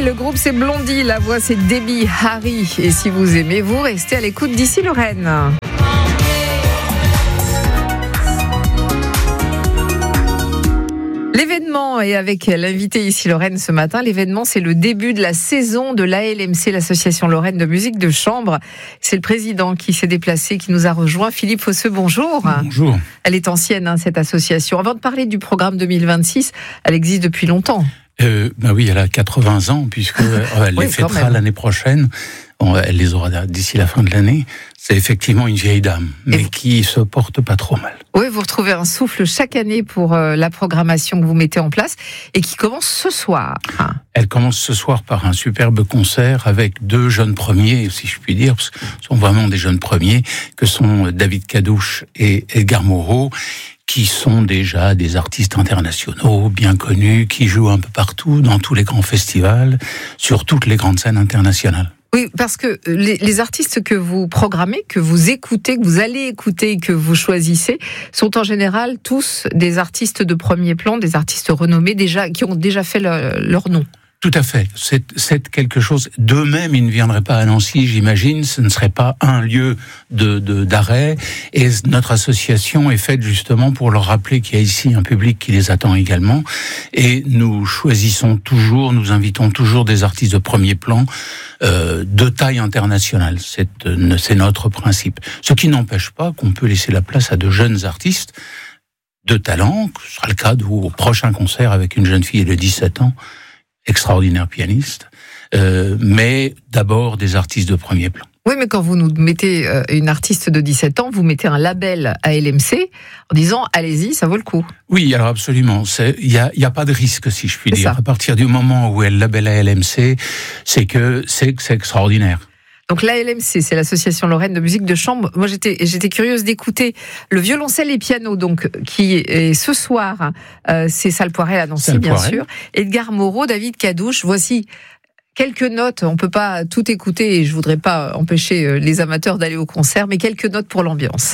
le groupe c'est Blondie, la voix c'est Debbie Harry. Et si vous aimez, vous restez à l'écoute d'ici Lorraine. L'événement, et avec l'invité ici Lorraine ce matin, l'événement c'est le début de la saison de l'ALMC, l'Association Lorraine de musique de chambre. C'est le président qui s'est déplacé, qui nous a rejoint. Philippe Fosseux, bonjour. Bonjour. Elle est ancienne, cette association. Avant de parler du programme 2026, elle existe depuis longtemps. Oui, elle a 80 ans, puisqu'elle les fêtera l'année prochaine. Elle les aura d'ici la fin de l'année. C'est effectivement une vieille dame, mais qui se porte pas trop mal. Oui, vous retrouvez un souffle chaque année pour la programmation que vous mettez en place et qui commence ce soir. Elle commence ce soir par un superbe concert avec deux jeunes premiers, si je puis dire, parce que ce sont vraiment des jeunes premiers, que sont David Cadouche et Edgar Moreau, qui sont déjà des artistes internationaux, bien connus, qui jouent un peu partout, dans tous les grands festivals, sur toutes les grandes scènes internationales. Oui, parce que les artistes que vous programmez, que vous écoutez, que vous allez écouter, que vous choisissez, sont en général tous des artistes de premier plan, des artistes renommés, qui ont déjà fait leur nom. Tout à fait. C'est quelque chose. D'eux-mêmes, ils ne viendraient pas à Nancy, j'imagine. Ce ne serait pas un lieu d'arrêt. Et notre association est faite justement pour leur rappeler qu'il y a ici un public qui les attend également. Et nous invitons toujours des artistes de premier plan, de taille internationale. C'est notre principe. Ce qui n'empêche pas qu'on peut laisser la place à de jeunes artistes de talent. Ce sera le cas au prochain concert avec une jeune fille de 17 ans. Extraordinaire pianiste, mais d'abord des artistes de premier plan. Oui, mais quand vous nous mettez une artiste de 17 ans, vous mettez un label à LMC en disant « allez-y, ça vaut le coup ». Oui, alors absolument. Il y a pas de risque, si je puis dire. À partir du moment où elle label à LMC, c'est extraordinaire. Donc l'ALMC, c'est l'Association Lorraine de musique de chambre. Moi, j'étais curieuse d'écouter le violoncelle et piano, donc qui est ce soir, c'est Salle Poirel à Nancy, bien sûr. Edgar Moreau, David Cadouche. Voici quelques notes. On peut pas tout écouter et je voudrais pas empêcher les amateurs d'aller au concert, mais quelques notes pour l'ambiance.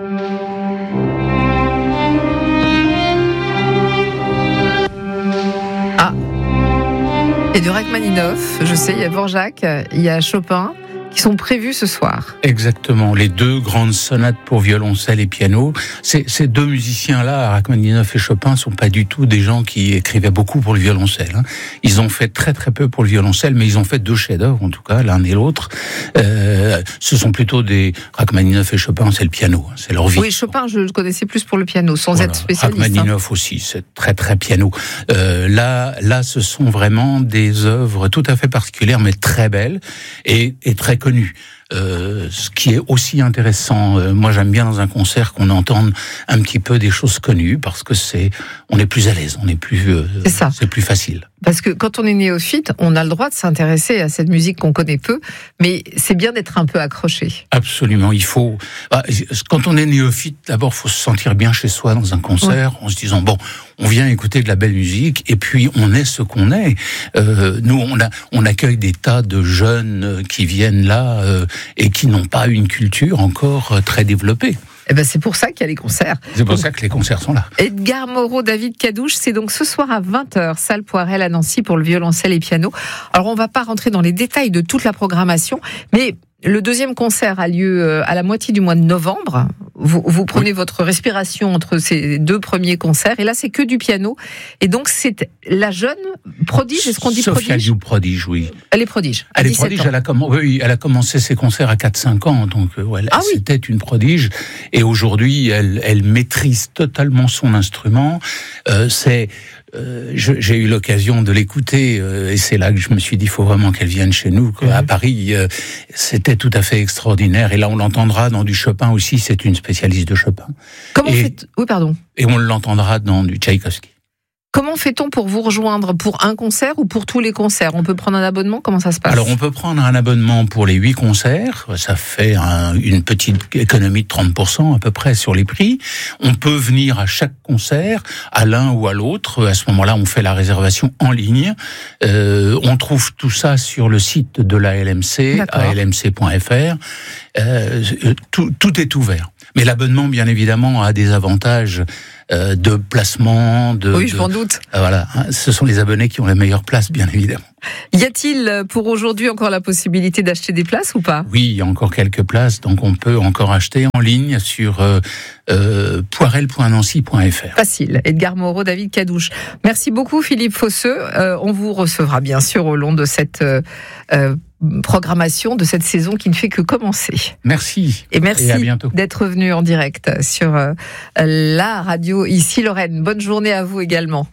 Il y a du Rachmaninoff, je sais, il y a Dvorak, il y a Chopin, qui sont prévus ce soir. Exactement, les deux grandes sonates pour violoncelle et piano. Ces deux musiciens-là, Rachmaninoff et Chopin, sont pas du tout des gens qui écrivaient beaucoup pour le violoncelle. Ils ont fait très très peu pour le violoncelle, mais ils ont fait deux chefs-d'œuvre, en tout cas, l'un et l'autre. Ce sont plutôt des Rachmaninoff et Chopin, c'est le piano, c'est leur vie. Oui, Chopin, je le connaissais plus pour le piano, sans être spécialiste. Rachmaninoff aussi, c'est très très piano. Là, ce sont vraiment des œuvres tout à fait particulières, mais très belles et très connu. Ce qui est aussi intéressant, moi j'aime bien dans un concert qu'on entende un petit peu des choses connues parce que on est plus à l'aise, c'est plus facile. Parce que quand on est néophyte, on a le droit de s'intéresser à cette musique qu'on connaît peu, mais c'est bien d'être un peu accroché. Absolument, il faut. Quand on est néophyte, d'abord, il faut se sentir bien chez soi dans un concert, en se disant bon, on vient écouter de la belle musique, et puis on est ce qu'on est. Nous, on accueille des tas de jeunes qui viennent là et qui n'ont pas une culture encore très développée. Eh ben c'est pour ça qu'il y a les concerts. C'est pour ça que les concerts sont là. Edgar Moreau, David Cadouche, c'est donc ce soir à 20h, Salle Poirel à Nancy pour le violoncelle et piano. Alors on va pas rentrer dans les détails de toute la programmation, mais le deuxième concert a lieu à la moitié du mois de novembre. Vous prenez votre respiration entre ces deux premiers concerts, et là c'est que du piano. Et donc c'est la jeune prodige, est-ce qu'on dit prodige ? Sophia joue prodige, oui. Elle est prodige. Elle est prodige, elle a commencé ses concerts à 4-5 ans, donc c'était une prodige. Et aujourd'hui, elle maîtrise totalement son instrument. J'ai eu l'occasion de l'écouter, et c'est là que je me suis dit, il faut vraiment qu'elle vienne chez nous. À Paris, c'était tout à fait extraordinaire. Et là, on l'entendra dans du Chopin aussi, c'est une spécialiste de Chopin. Et on l'entendra dans du Tchaïkovski. Comment fait-on pour vous rejoindre? Pour un concert ou pour tous les concerts? On peut prendre un abonnement? Comment ça se passe? Alors, on peut prendre un abonnement pour les 8 concerts. Ça fait une petite économie de 30% à peu près sur les prix. On peut venir à chaque concert, à l'un ou à l'autre. À ce moment-là, on fait la réservation en ligne. On trouve tout ça sur le site de la LMC, almc.fr. Tout est ouvert. Mais l'abonnement, bien évidemment, a des avantages de placement. Oui, je m'en doute. Voilà, ce sont les abonnés qui ont la meilleure place, bien évidemment. Y a-t-il pour aujourd'hui encore la possibilité d'acheter des places ou pas ? Oui, il y a encore quelques places, donc on peut encore acheter en ligne sur poirel.nancy.fr. Facile. Edgar Moreau, David Cadouche. Merci beaucoup Philippe Fosseux. On vous recevra bien sûr au long de cette programmation, de cette saison qui ne fait que commencer. Merci. Et merci à bientôt. D'être venu en direct sur la radio Ici Lorraine. Bonne journée à vous également.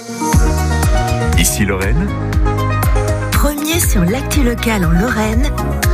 Ici Lorraine. Premier sur l'actu locale en Lorraine.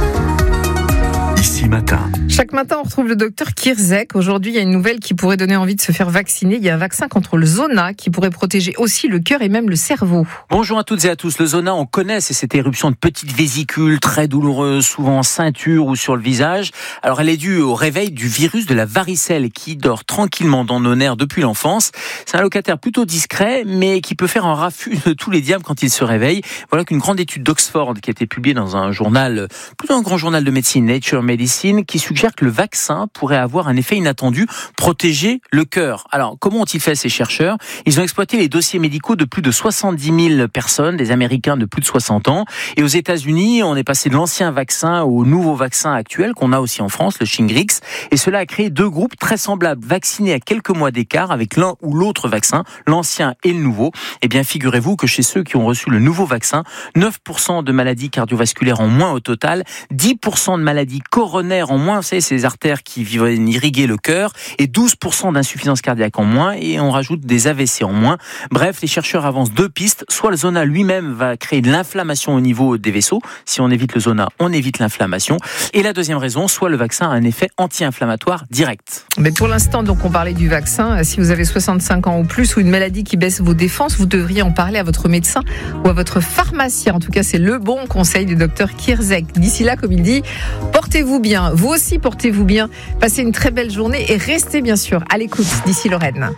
Ici Matin. Chaque matin, on retrouve le docteur Kierzek. Aujourd'hui, il y a une nouvelle qui pourrait donner envie de se faire vacciner. Il y a un vaccin contre le zona qui pourrait protéger aussi le cœur et même le cerveau. Bonjour à toutes et à tous. Le zona, on connaît, c'est cette éruption de petites vésicules très douloureuses, souvent en ceinture ou sur le visage. Alors, elle est due au réveil du virus de la varicelle qui dort tranquillement dans nos nerfs depuis l'enfance. C'est un locataire plutôt discret, mais qui peut faire un raffut de tous les diables quand il se réveille. Voilà qu'une grande étude d'Oxford qui a été publiée dans un journal, plutôt un grand journal de médecine, Nature Medicine, qui suggère que le vaccin pourrait avoir un effet inattendu, protéger le cœur. Alors, comment ont-ils fait ces chercheurs ? Ils ont exploité les dossiers médicaux de plus de 70 000 personnes, des Américains de plus de 60 ans. Et aux États-Unis, on est passé de l'ancien vaccin au nouveau vaccin actuel qu'on a aussi en France, le Shingrix. Et cela a créé deux groupes très semblables, vaccinés à quelques mois d'écart avec l'un ou l'autre vaccin, l'ancien et le nouveau. Eh bien, figurez-vous que chez ceux qui ont reçu le nouveau vaccin, 9% de maladies cardiovasculaires en moins au total, 10% de maladies coronaires en moins, vous savez, ces artères qui viennent irriguer le cœur, et 12% d'insuffisance cardiaque en moins, et on rajoute des AVC en moins. Bref, les chercheurs avancent deux pistes. Soit le zona lui-même va créer de l'inflammation au niveau des vaisseaux. Si on évite le zona, on évite l'inflammation. Et la deuxième raison, soit le vaccin a un effet anti-inflammatoire direct. Mais pour l'instant, donc, on parlait du vaccin. Si vous avez 65 ans ou plus ou une maladie qui baisse vos défenses, vous devriez en parler à votre médecin ou à votre pharmacien. En tout cas, c'est le bon conseil du docteur Kierzek. D'ici là, comme il dit, portez-vous bien. Vous aussi, portez-vous bien. Passez une très belle journée et restez bien sûr à l'écoute d'Ici Lorraine.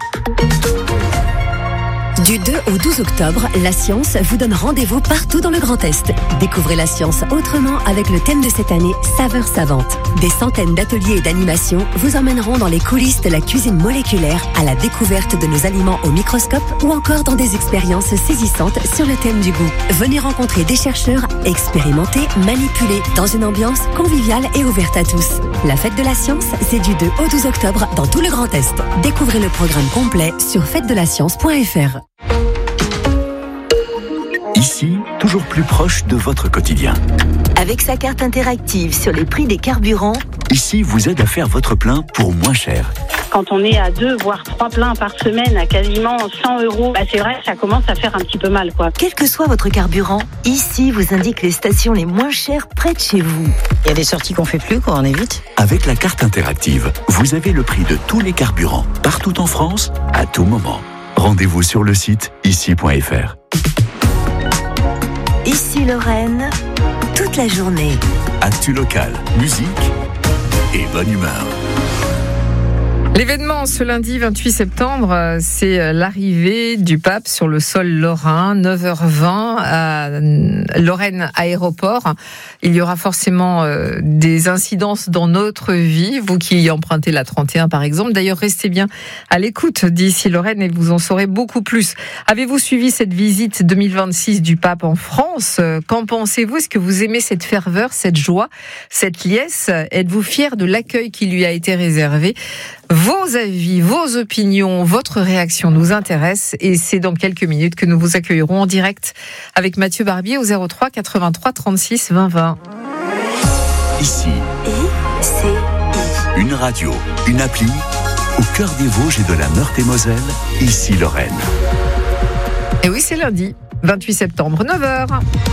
Du 2 au 12 octobre, la science vous donne rendez-vous partout dans le Grand Est. Découvrez la science autrement avec le thème de cette année, Saveurs savantes. Des centaines d'ateliers et d'animations vous emmèneront dans les coulisses de la cuisine moléculaire, à la découverte de nos aliments au microscope ou encore dans des expériences saisissantes sur le thème du goût. Venez rencontrer des chercheurs expérimentés, manipulés, dans une ambiance conviviale et ouverte à tous. La fête de la science, c'est du 2 au 12 octobre dans tout le Grand Est. Découvrez le programme complet sur fêtedelascience.fr. Ici, toujours plus proche de votre quotidien. Avec sa carte interactive sur les prix des carburants, Ici vous aide à faire votre plein pour moins cher. Quand on est à 2 voire 3 pleins par semaine à quasiment 100 €, c'est vrai que ça commence à faire un petit peu mal, quoi. quel que soit votre carburant, Ici vous indique les stations les moins chères près de chez vous. Il y a des sorties qu'on fait plus, quoi, on évite. Avec la carte interactive, vous avez le prix de tous les carburants, partout en France, à tout moment. Rendez-vous sur le site ici.fr. Ici Lorraine, toute la journée. Actu locale, musique et bonne humeur. L'événement ce lundi 28 septembre, c'est l'arrivée du pape sur le sol lorrain, 9h20 à Lorraine Aéroport. Il y aura forcément des incidences dans notre vie, vous qui empruntez la 31 par exemple. D'ailleurs, restez bien à l'écoute d'Ici Lorraine et vous en saurez beaucoup plus. Avez-vous suivi cette visite 2026 du pape en France ? Qu'en pensez-vous ? Est-ce que vous aimez cette ferveur, cette joie, cette liesse ? Êtes-vous fiers de l'accueil qui lui a été réservé ? Vos avis, vos opinions, votre réaction nous intéresse et c'est dans quelques minutes que nous vous accueillerons en direct avec Mathieu Barbier au 03 83 36 20 20. Ici, ICI. une radio, une appli, au cœur des Vosges et de la Meurthe-et-Moselle, Ici Lorraine. Et oui, c'est lundi, 28 septembre, 9h.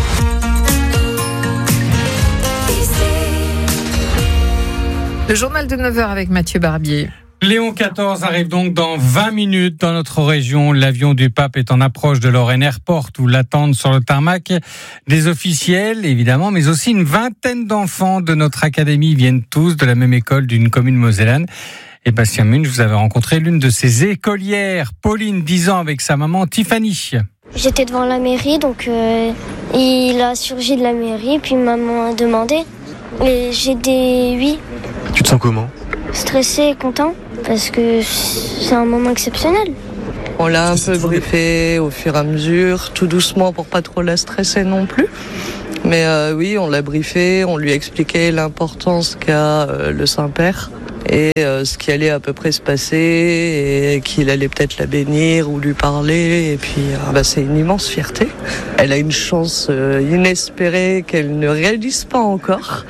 Le journal de 9h avec Mathieu Barbier. Léon XIV arrive donc dans 20 minutes dans notre région. L'avion du pape est en approche de Lorraine Airport où l'attendent sur le tarmac des officiels, évidemment, mais aussi une vingtaine d'enfants de notre académie. Ils viennent tous de la même école d'une commune mosellane. Et Bastien Munch, vous avez rencontré l'une de ces écolières, Pauline, 10 ans, avec sa maman Tiffany. J'étais devant la mairie, donc il a surgi de la mairie, puis maman a demandé. Et j'ai dit oui. Tu te sens comment ? Stressé et content, parce que c'est un moment exceptionnel. On l'a un peu briefée au fur et à mesure, tout doucement pour pas trop la stresser non plus. Mais oui, on l'a briefée, on lui a expliqué l'importance qu'a le Saint-Père et ce qui allait à peu près se passer et qu'il allait peut-être la bénir ou lui parler. Et puis c'est une immense fierté. Elle a une chance inespérée qu'elle ne réalise pas encore.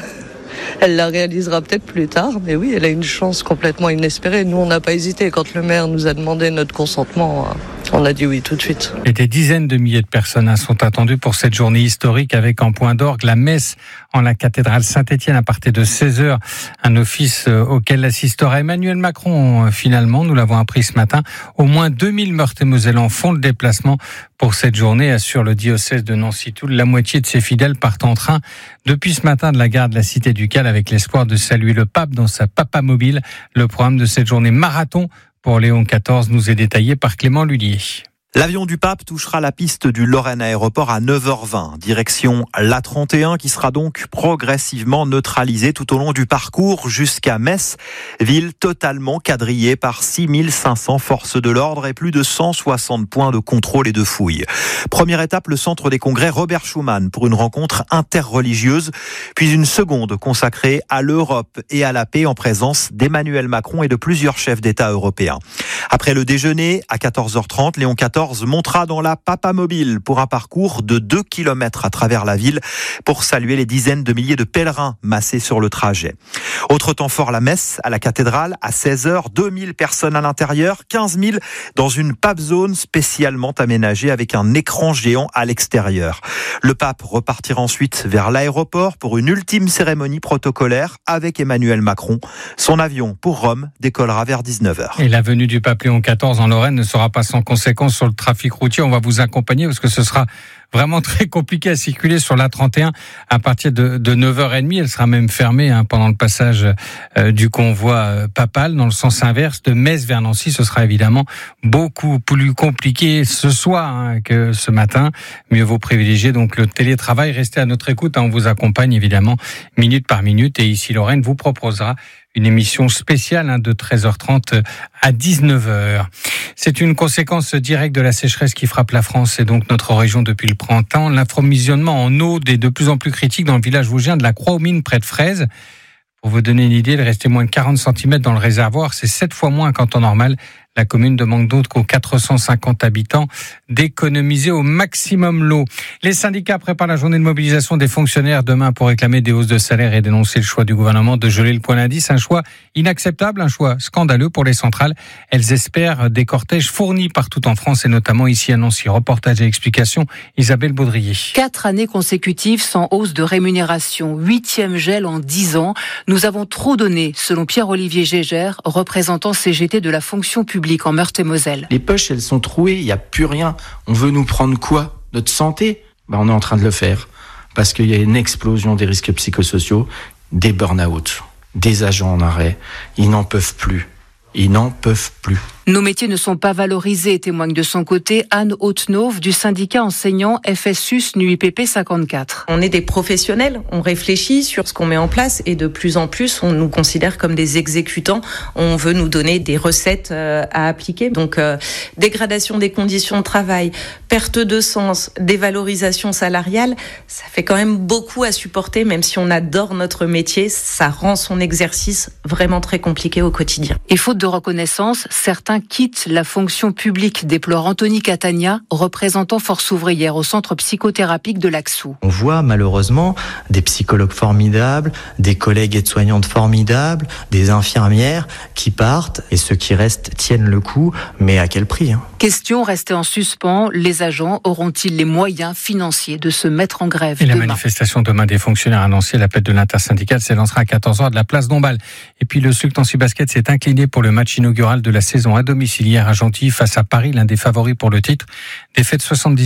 Elle la réalisera peut-être plus tard, mais oui, elle a une chance complètement inespérée. Nous, on n'a pas hésité. Quand le maire nous a demandé notre consentement, on a dit oui tout de suite. Et des dizaines de milliers de personnes sont attendues pour cette journée historique avec en point d'orgue la messe en la cathédrale Saint-Étienne à partir de 16h. Un office auquel assistera Emmanuel Macron finalement, nous l'avons appris ce matin. Au moins 2000 Meurthe-et-Mosellans font le déplacement pour cette journée, assure le diocèse de Nancy-Toul. La moitié de ses fidèles partent en train depuis ce matin de la gare de la Cité ducale avec l'espoir de saluer le pape dans sa papamobile. Le programme de cette journée marathon pour Léon XIV nous est détaillé par Clément Lullier. L'avion du pape touchera la piste du Lorraine Aéroport à 9h20. Direction l'A31 qui sera donc progressivement neutralisée tout au long du parcours jusqu'à Metz, ville totalement quadrillée par 6500 forces de l'ordre et plus de 160 points de contrôle et de fouille. Première étape, le centre des congrès Robert Schuman pour une rencontre interreligieuse, puis une seconde consacrée à l'Europe et à la paix en présence d'Emmanuel Macron et de plusieurs chefs d'État européens. Après le déjeuner, à 14h30, Léon XIV montera dans la papamobile pour un parcours de 2 km à travers la ville pour saluer les dizaines de milliers de pèlerins massés sur le trajet. Autre temps fort, la messe à la cathédrale à 16h, 2000 personnes à l'intérieur, 15 000 dans une pape zone spécialement aménagée avec un écran géant à l'extérieur. Le pape repartira ensuite vers l'aéroport pour une ultime cérémonie protocolaire avec Emmanuel Macron. Son avion pour Rome décollera vers 19h. Et la venue du pape Léon XIV en Lorraine ne sera pas sans conséquence sur le trafic routier. On va vous accompagner parce que ce sera vraiment très compliqué à circuler sur l'A31 à partir de 9h30. Elle sera même fermée pendant le passage du convoi papal dans le sens inverse de Metz vers Nancy. Ce sera évidemment beaucoup plus compliqué ce soir que ce matin. Mieux vaut privilégier donc le télétravail. Restez à notre écoute. On vous accompagne évidemment minute par minute. Et ici, Lorraine vous proposera une émission spéciale de 13h30 à 19h. C'est une conséquence directe de la sécheresse qui frappe la France et donc notre région depuis le printemps. L'approvisionnement en eau est de plus en plus critique dans le village vosgien de la Croix-aux-Mines près de Fraise. Pour vous donner une idée, il restait moins de 40 cm dans le réservoir. C'est 7 fois moins qu'en temps normal. La commune demande d'autres qu'aux 450 habitants d'économiser au maximum l'eau. Les syndicats préparent la journée de mobilisation des fonctionnaires demain pour réclamer des hausses de salaire et dénoncer le choix du gouvernement de geler le point d'indice. Un choix inacceptable, un choix scandaleux pour les centrales. Elles espèrent des cortèges fournis partout en France et notamment ici à Nancy. Reportage et explication, Isabelle Baudrier. 4 années consécutives sans hausse de rémunération. 8e gel en 10 ans. Nous avons trop donné, selon Pierre-Olivier Gégère, représentant CGT de la fonction publique en Meurthe-et-Moselle. Les poches, elles sont trouées, il n'y a plus rien. On veut nous prendre quoi ? Notre santé ? On est en train de le faire. Parce qu'il y a une explosion des risques psychosociaux, des burn-out, des agents en arrêt. Ils n'en peuvent plus. Ils n'en peuvent plus. Nos métiers ne sont pas valorisés, témoigne de son côté Anne Hautenauve du syndicat enseignant FSUS NUIPP 54. On est des professionnels, on réfléchit sur ce qu'on met en place et de plus en plus on nous considère comme des exécutants. On veut nous donner des recettes à appliquer. Donc dégradation des conditions de travail, perte de sens, dévalorisation salariale, ça fait quand même beaucoup à supporter, même si on adore notre métier, ça rend son exercice vraiment très compliqué au quotidien. Et faute de reconnaissance, certains quittent la fonction publique, déplore Anthony Catania, représentant Force ouvrière au centre psychothérapique de l'Axou. On voit malheureusement des psychologues formidables, des collègues aides-soignantes formidables, des infirmières qui partent et ceux qui restent tiennent le coup, mais à quel prix ? Question restée en suspens, les agents auront-ils les moyens financiers de se mettre en grève Et demain ? la manifestation demain des fonctionnaires à Nancy, l'appel de l'intersyndicale s'élancera à 14h de la place Dombasle. Et puis le SUC Nancy Basket s'est incliné pour le match inaugural de la saison à domicile hier à Gentilly face à Paris, l'un des favoris pour le titre. Défaite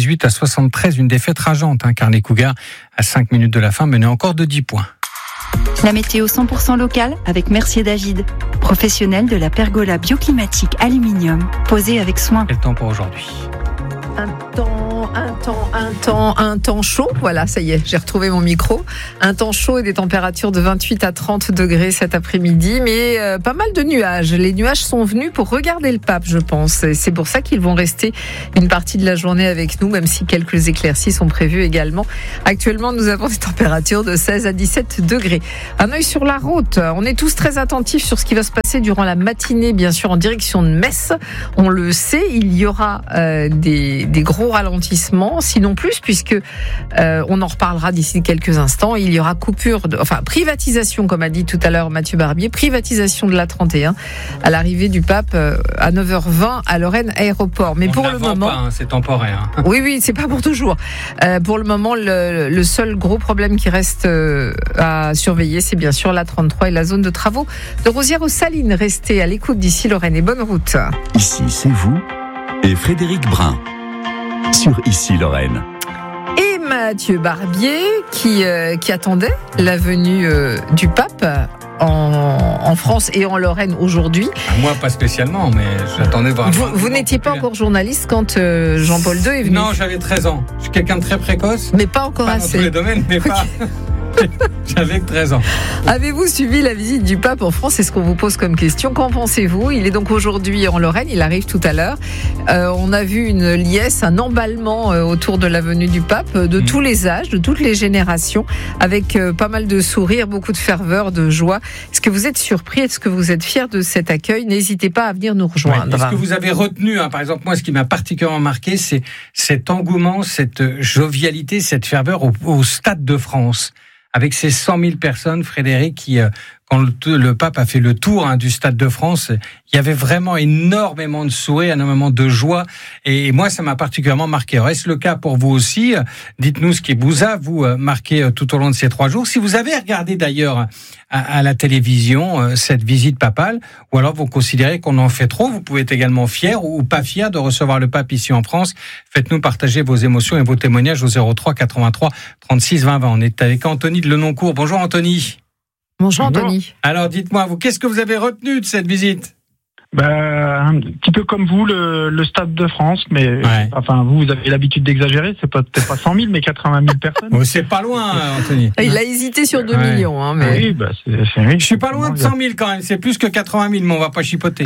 78-73, une défaite rageante, car les Cougars, à 5 minutes de la fin, menaient encore de 10 points. La météo 100% locale avec Mercier David, professionnel de la pergola bioclimatique aluminium, posée avec soin. Quel temps pour aujourd'hui ? Un temps un temps chaud. Voilà, ça y est, j'ai retrouvé mon micro. Un temps chaud et des températures de 28 à 30 degrés cet après-midi, mais pas mal de nuages. Les nuages sont venus pour regarder le pape, je pense. Et c'est pour ça qu'ils vont rester une partie de la journée avec nous, même si quelques éclaircies sont prévues également. Actuellement, nous avons des températures de 16 à 17 degrés. Un œil sur la route. On est tous très attentifs sur ce qui va se passer durant la matinée, bien sûr, en direction de Metz. On le sait, il y aura des gros ralentissements, sinon plus, puisque on en reparlera d'ici quelques instants. Il y aura privatisation, comme a dit tout à l'heure Mathieu Barbier, privatisation de l'A31 à l'arrivée du pape à 9h20 à Lorraine Aéroport. Mais pour le moment, pas, c'est temporaire. Oui, c'est pas pour toujours. Pour le moment, le seul gros problème qui reste à surveiller, c'est bien sûr l'A33 et la zone de travaux de Rosières-aux-Salines. Restez à l'écoute d'ici Lorraine et bonne route. Ici, c'est vous et Frédéric Brun sur Ici Lorraine. Et Mathieu Barbier qui attendait la venue du pape en France et en Lorraine aujourd'hui. Moi, pas spécialement, mais j'attendais vraiment. Vous n'étiez pas encore journaliste quand Jean-Paul II est venu? Non, j'avais 13 ans. Je suis quelqu'un de très précoce. Mais pas encore assez. Dans tous les domaines, mais pas... J'avais 13 ans. Avez-vous suivi la visite du pape en France? C'est ce qu'on vous pose comme question. Qu'en pensez-vous? Il est donc aujourd'hui en Lorraine, il arrive tout à l'heure. On a vu une liesse, un emballement autour de la venue du pape, de tous les âges, de toutes les générations, avec pas mal de sourires, beaucoup de ferveur, de joie. Est-ce que vous êtes surpris? Est-ce que vous êtes fiers de cet accueil? N'hésitez pas à venir nous rejoindre. Est-ce que vous avez retenu, par exemple, moi, ce qui m'a particulièrement marqué, c'est cet engouement, cette jovialité, cette ferveur au Stade de France. Avec ces 100 000 personnes, Frédéric, qui, quand le pape a fait le tour du Stade de France, il y avait vraiment énormément de sourires, énormément de joie. Et moi, ça m'a particulièrement marqué. Alors, est-ce le cas pour vous aussi? Dites-nous ce qui vous a, marqué tout au long de ces 3 jours. Si vous avez regardé d'ailleurs à la télévision cette visite papale, ou alors vous considérez qu'on en fait trop, vous pouvez être également fier ou pas fier de recevoir le pape ici en France. Faites-nous partager vos émotions et vos témoignages au 03 83 36 20 20. On est avec Anthony de Lenoncourt. Bonjour Anthony. Bonjour Anthony. Alors dites-moi, qu'est-ce que vous avez retenu de cette visite? Un petit peu comme vous, le Stade de France, mais enfin vous avez l'habitude d'exagérer, c'est peut-être pas 100 000, mais 80 000 personnes. Oh, c'est pas loin, Anthony. Il a hésité sur 2 millions. Mais... Oui, je suis pas loin de 100 000 quand même, c'est plus que 80 000, mais on va pas chipoter.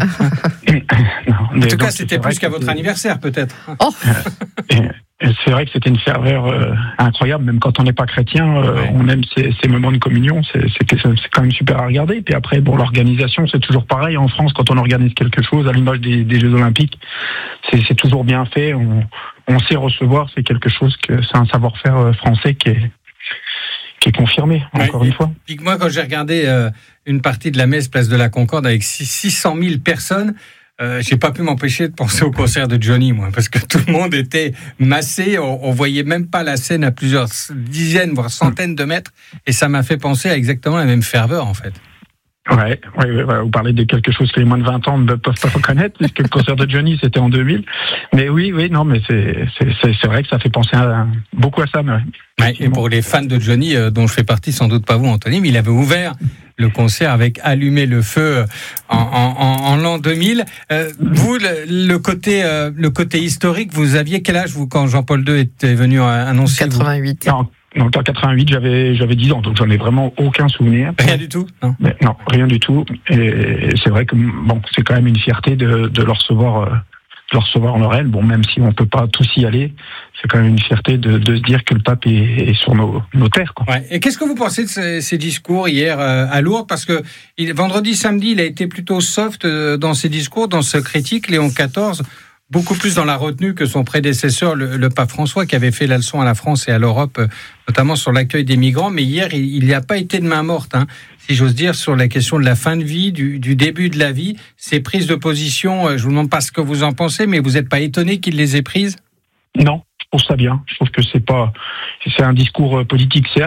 En tout cas, c'était plus qu'à votre anniversaire, peut-être. Oh. C'est vrai que c'était une ferveur incroyable, même quand on n'est pas chrétien, on aime ces moments de communion, c'est quand même super à regarder. Et puis après, l'organisation, c'est toujours pareil. En France, quand on organise quelque chose, à l'image des Jeux Olympiques, c'est toujours bien fait, on sait recevoir, c'est quelque chose c'est un savoir-faire français qui est confirmé, encore une fois. Puis moi, quand j'ai regardé une partie de la messe Place de la Concorde avec 600 000 personnes, j'ai pas pu m'empêcher de penser au concert de Johnny, moi, parce que tout le monde était massé, on voyait même pas la scène à plusieurs dizaines, voire centaines de mètres, et ça m'a fait penser à exactement la même ferveur, en fait. Ouais, vous parlez de quelque chose que les moins de 20 ans ne peuvent pas reconnaître, puisque le concert de Johnny, c'était en 2000. Mais oui, non, mais c'est vrai que ça fait penser beaucoup à ça. Mais et pour les fans de Johnny, dont je fais partie, sans doute pas vous, Anthony, mais il avait ouvert le concert avec Allumer le feu en l'an 2000. Vous, le côté historique, vous aviez quel âge, vous, quand Jean-Paul II était venu annoncer? 88. Donc en 88, j'avais 10 ans, donc j'en ai vraiment aucun souvenir. Rien du tout? Non, rien du tout. Et c'est vrai que c'est quand même une fierté de le recevoir en Lorraine. Bon, même si on peut pas tous y aller, c'est quand même une fierté de se dire que le pape est sur nos terres, quoi. Ouais. Et qu'est-ce que vous pensez de ces discours hier à Lourdes? Parce que vendredi, samedi, il a été plutôt soft dans ses discours, dans ce critique, Léon XIV. Beaucoup plus dans la retenue que son prédécesseur, le pape François, qui avait fait la leçon à la France et à l'Europe, notamment sur l'accueil des migrants. Mais hier, il n'y a pas été de main morte, si j'ose dire, sur la question de la fin de vie, du début de la vie. Ces prises de position, je vous demande pas ce que vous en pensez, mais vous n'êtes pas étonné qu'il les ait prises? Non, je trouve ça bien. Je trouve que c'est un discours politique, certes,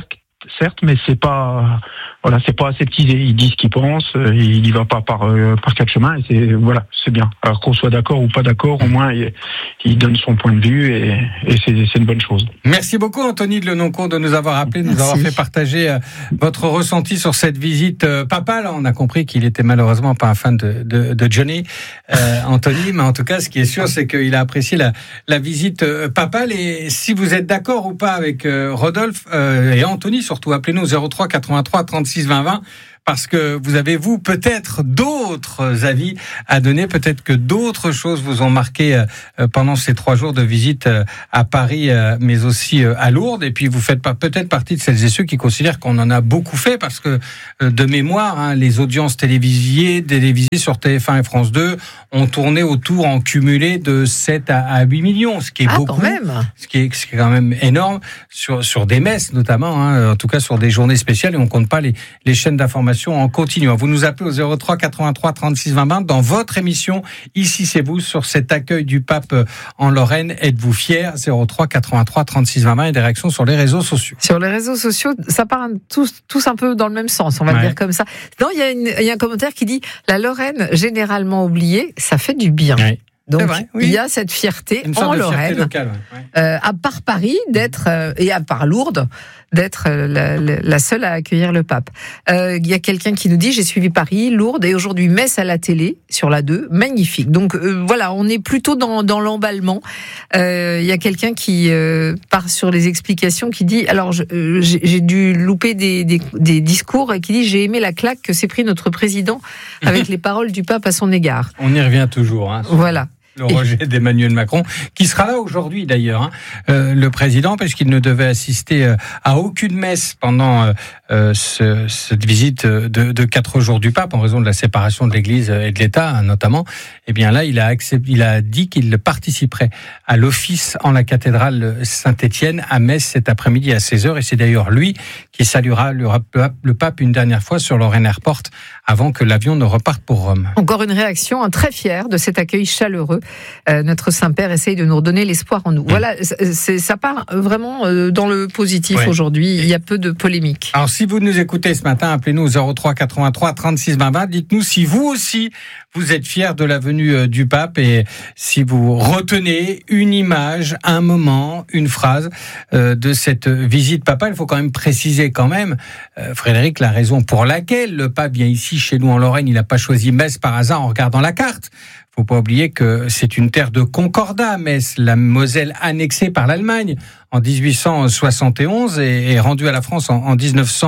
certes, mais c'est pas aseptisé. Il dit ce qu'il pense, il y va pas par quatre chemins, et c'est bien. Alors qu'on soit d'accord ou pas d'accord, au moins il donne son point de vue, et c'est une bonne chose. Merci beaucoup Anthony de Lenoncourt de nous avoir appelé, de nous avoir fait partager votre ressenti sur cette visite papale. On a compris qu'il était malheureusement pas un fan de Johnny, Anthony, mais en tout cas ce qui est sûr c'est qu'il a apprécié la visite papale. Et si vous êtes d'accord ou pas avec Rodolphe et Anthony, surtout appelez-nous 03 83 36 20 20, parce que vous avez, vous, peut-être d'autres avis à donner, peut-être que d'autres choses vous ont marqué pendant ces 3 jours de visite à Paris, mais aussi à Lourdes. Et puis vous faites peut-être partie de celles et ceux qui considèrent qu'on en a beaucoup fait, parce que de mémoire, les audiences télévisées sur TF1 et France 2 ont tourné autour en cumulé de 7 à 8 millions, ce qui est beaucoup, ce qui est quand même énorme sur des messes notamment, en tout cas sur des journées spéciales, et on compte pas les chaînes d'information en continu. Vous nous appelez au 03 83 36 20 20 dans votre émission Ici c'est vous, sur cet accueil du pape en Lorraine. Êtes-vous fiers? 03 83 36 20 20, et des réactions sur les réseaux sociaux. Sur les réseaux sociaux, ça part tous un peu dans le même sens, on va le dire comme ça. Non, il y a un commentaire qui dit la Lorraine généralement oubliée, ça fait du bien. Oui. Donc, il y a cette fierté en Lorraine, locale, à part Paris, et à part Lourdes, d'être la seule à accueillir le pape. Il y a quelqu'un qui nous dit, j'ai suivi Paris, Lourdes, et aujourd'hui Metz à la télé, sur la 2, magnifique. Donc voilà, on est plutôt dans l'emballement. Il y a quelqu'un qui part sur les explications, qui dit, alors j'ai dû louper des discours, et qui dit, j'ai aimé la claque que s'est pris notre président avec les paroles du pape à son égard. On y revient toujours. Voilà. Le rejet d'Emmanuel Macron, qui sera là aujourd'hui d'ailleurs, le président, parce qu'il ne devait assister à aucune messe pendant cette visite de 4 jours du pape, en raison de la séparation de l'Église et de l'État, notamment. Et bien là, il a dit qu'il participerait à l'office en la cathédrale Saint-Étienne à Metz cet après-midi à 16h, et c'est d'ailleurs lui qui saluera le pape une dernière fois sur Lorraine Airport avant que l'avion ne reparte pour Rome. Encore une réaction, très fière de cet accueil chaleureux. Notre Saint-Père essaye de nous redonner l'espoir en nous. Voilà, ça part vraiment dans le positif aujourd'hui. Il y a peu de polémique. Alors, si vous nous écoutez ce matin, appelez-nous au 03 83 36 20 20. Dites-nous si vous aussi, vous êtes fiers de la venue du pape, et si vous retenez une image, un moment, une phrase de cette visite papale. Il faut quand même préciser Frédéric, la raison pour laquelle le pape vient ici chez nous en Lorraine. Il n'a pas choisi Metz par hasard en regardant la carte. Faut pas oublier que c'est une terre de concordat, Metz, la Moselle annexée par l'Allemagne en 1871 et rendue à la France en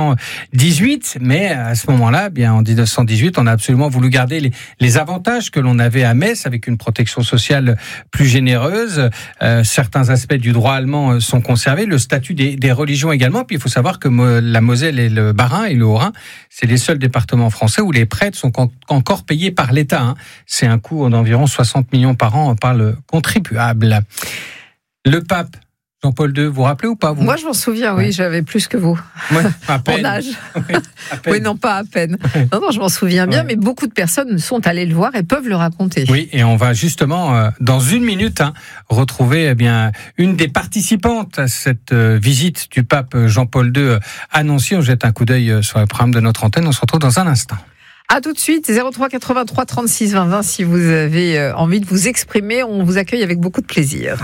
1918. Mais à ce moment-là, en 1918, on a absolument voulu garder les avantages que l'on avait à Metz, avec une protection sociale plus généreuse. Certains aspects du droit allemand sont conservés, le statut des religions également. Puis il faut savoir que la Moselle et le Bas-Rhin et le Haut-Rhin, c'est les seuls départements français où les prêtres sont encore payés par l'État. C'est un coût d'environ 60 millions par an par le contribuable. Le pape Jean-Paul II, vous vous rappelez ou pas vous? Moi, je m'en souviens, oui, j'avais plus que vous. Ouais, à peine. Mon âge. Oui, non, pas à peine. Non, je m'en souviens bien, mais beaucoup de personnes sont allées le voir et peuvent le raconter. Oui, et on va justement, dans une minute, retrouver une des participantes à cette visite du pape Jean-Paul II annoncée. On jette un coup d'œil sur le programme de notre antenne. On se retrouve dans un instant. À tout de suite, 03 83 36 20 20, si vous avez envie de vous exprimer, on vous accueille avec beaucoup de plaisir.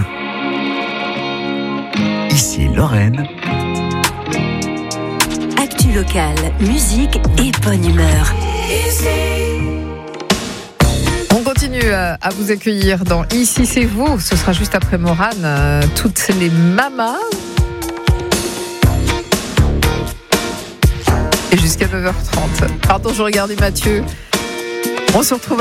Ici Lorraine. Actu locale, musique et bonne humeur. On continue à vous accueillir dans Ici c'est vous. Ce sera juste après Morane, toutes les mamas. Et jusqu'à 9h30. Pardon, je regardais Mathieu. On se retrouve